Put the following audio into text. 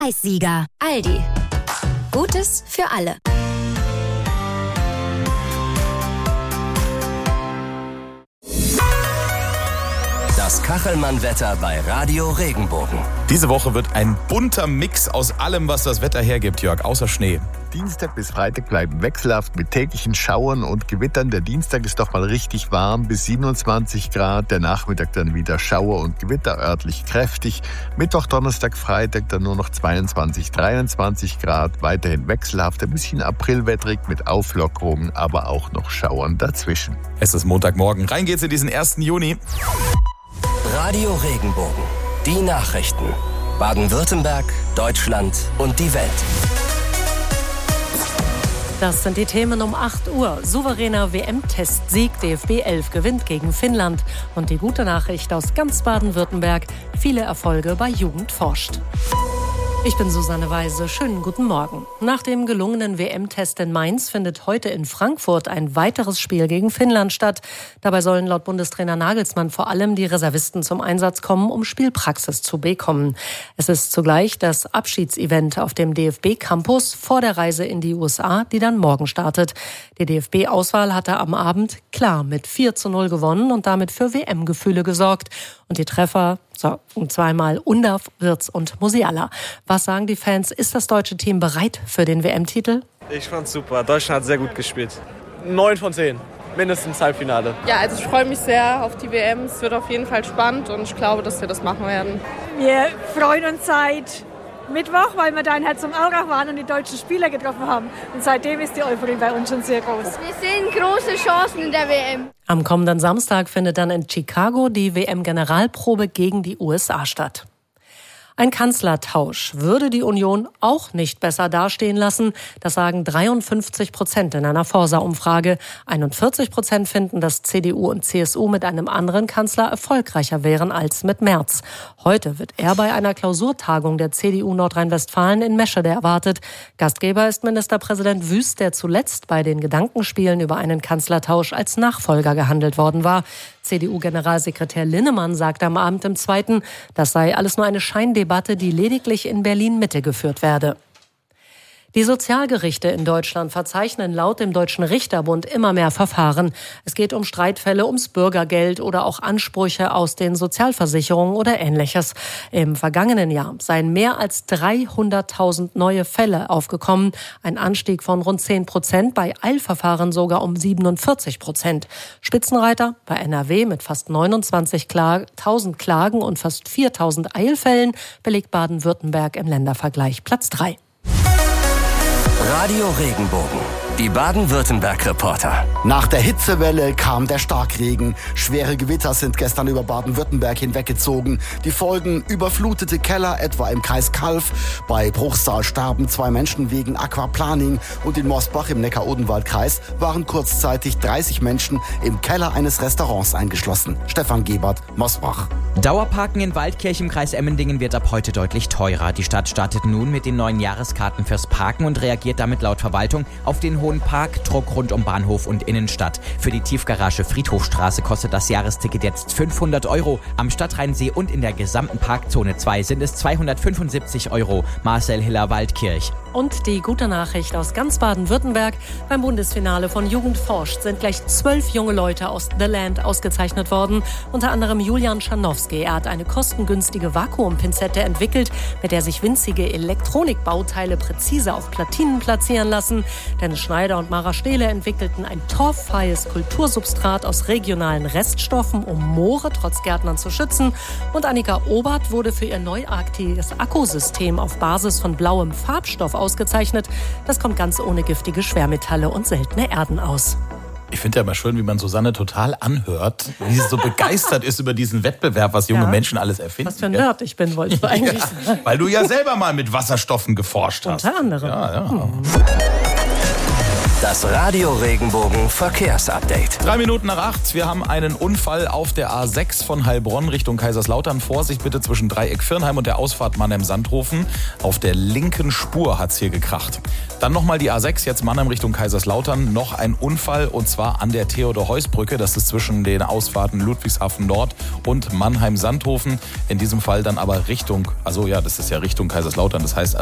Eissieger, Aldi. Gutes für alle. Das Kachelmann-Wetter bei Radio Regenbogen. Diese Woche wird ein bunter Mix aus allem, was das Wetter hergibt, Jörg, außer Schnee. Dienstag bis Freitag bleiben wechselhaft mit täglichen Schauern und Gewittern. Der Dienstag ist doch mal richtig warm, bis 27 Grad. Der Nachmittag dann wieder Schauer und Gewitter, örtlich kräftig. Mittwoch, Donnerstag, Freitag dann nur noch 22, 23 Grad. Weiterhin wechselhaft, ein bisschen aprilwettrig mit Auflockerungen, aber auch noch Schauern dazwischen. Es ist Montagmorgen. Rein geht's in diesen 1. Juni. Radio Regenbogen. Die Nachrichten. Baden-Württemberg, Deutschland und die Welt. Das sind die Themen um 8 Uhr. Souveräner WM-Testsieg, DFB 11 gewinnt gegen Finnland. Und die gute Nachricht aus ganz Baden-Württemberg, viele Erfolge bei Jugend forscht. Ich bin Susanne Weise. Schönen guten Morgen. Nach dem gelungenen WM-Test in Mainz findet heute in Frankfurt ein weiteres Spiel gegen Finnland statt. Dabei sollen laut Bundestrainer Nagelsmann vor allem die Reservisten zum Einsatz kommen, um Spielpraxis zu bekommen. Es ist zugleich das Abschiedsevent auf dem DFB-Campus vor der Reise in die USA, die dann morgen startet. Die DFB-Auswahl hatte am Abend klar mit 4:0 gewonnen und damit für WM-Gefühle gesorgt. Und die Treffer sorgten zweimal Undav, Wirtz und Musiala. Was sagen die Fans? Ist das deutsche Team bereit für den WM-Titel? Ich fand's super. Deutschland hat sehr gut gespielt. 9 von 10. Mindestens Halbfinale. Ja, also ich freue mich sehr auf die WM. Es wird auf jeden Fall spannend und ich glaube, dass wir das machen werden. Wir freuen uns seit Mittwoch, weil wir da in Herzogenaurach waren und die deutschen Spieler getroffen haben. Und seitdem ist die Euphorie bei uns schon sehr groß. Wir sehen große Chancen in der WM. Am kommenden Samstag findet dann in Chicago die WM-Generalprobe gegen die USA statt. Ein Kanzlertausch würde die Union auch nicht besser dastehen lassen. Das sagen 53% in einer Forsa-Umfrage. 41% finden, dass CDU und CSU mit einem anderen Kanzler erfolgreicher wären als mit Merz. Heute wird er bei einer Klausurtagung der CDU Nordrhein-Westfalen in Meschede erwartet. Gastgeber ist Ministerpräsident Wüst, der zuletzt bei den Gedankenspielen über einen Kanzlertausch als Nachfolger gehandelt worden war. CDU-Generalsekretär Linnemann sagte am Abend im Zweiten, das sei alles nur eine Scheindebatte, die lediglich in Berlin-Mitte geführt werde. Die Sozialgerichte in Deutschland verzeichnen laut dem Deutschen Richterbund immer mehr Verfahren. Es geht um Streitfälle ums Bürgergeld oder auch Ansprüche aus den Sozialversicherungen oder Ähnliches. Im vergangenen Jahr seien mehr als 300.000 neue Fälle aufgekommen. Ein Anstieg von rund 10%, bei Eilverfahren sogar um 47%. Spitzenreiter bei NRW mit fast 29.000 Klagen und fast 4.000 Eilfällen belegt Baden-Württemberg im Ländervergleich Platz 3. Radio Regenbogen. Die Baden-Württemberg-Reporter. Nach der Hitzewelle kam der Starkregen. Schwere Gewitter sind gestern über Baden-Württemberg hinweggezogen. Die Folgen: überflutete Keller, etwa im Kreis Calw. Bei Bruchsal starben 2 Menschen wegen Aquaplaning. Und in Mosbach im Neckar-Odenwald-Kreis waren kurzzeitig 30 Menschen im Keller eines Restaurants eingeschlossen. Stefan Gebert, Mosbach. Dauerparken in Waldkirch im Kreis Emmendingen wird ab heute deutlich teurer. Die Stadt startet nun mit den neuen Jahreskarten fürs Parken und reagiert damit laut Verwaltung auf den hohen Parkdruck rund um Bahnhof und Innenstadt. Für die Tiefgarage Friedhofstraße kostet das Jahresticket jetzt 500 €. Am Stadtrheinsee und in der gesamten Parkzone 2 sind es 275 €. Marcel Hiller, Waldkirch. Und die gute Nachricht aus ganz Baden-Württemberg: Beim Bundesfinale von Jugend forscht sind gleich 12 junge Leute aus The Land ausgezeichnet worden. Unter anderem Julian Scharnowski. Er hat eine kostengünstige Vakuumpinzette entwickelt, mit der sich winzige Elektronikbauteile präzise auf Platinen platzieren lassen. Dennis Schneider und Mara Stehle entwickelten ein torffreies Kultursubstrat aus regionalen Reststoffen, um Moore trotz Gärtnern zu schützen. Und Annika Obert wurde für ihr neuartiges Akkusystem auf Basis von blauem Farbstoff ausgezeichnet. Das kommt ganz ohne giftige Schwermetalle und seltene Erden aus. Ich finde ja immer schön, wie man Susanne total anhört, wie sie so begeistert ist über diesen Wettbewerb, was junge Menschen alles erfinden. Was für ein Nerd ich bin, wolltest du eigentlich sagen. Weil du ja selber mal mit Wasserstoffen geforscht hast. Unter anderem. Ja. Das Radio Regenbogen Verkehrsupdate. 3 Minuten nach 8. Wir haben einen Unfall auf der A6 von Heilbronn Richtung Kaiserslautern. Vorsicht bitte zwischen Dreieck Virnheim und der Ausfahrt Mannheim-Sandhofen. Auf der linken Spur hat's hier gekracht. Dann nochmal die A6, jetzt Mannheim Richtung Kaiserslautern. Noch ein Unfall und zwar an der Theodor-Heuss-Brücke. Das ist zwischen den Ausfahrten Ludwigshafen Nord und Mannheim-Sandhofen. In diesem Fall dann aber Richtung, das ist ja Richtung Kaiserslautern. Das heißt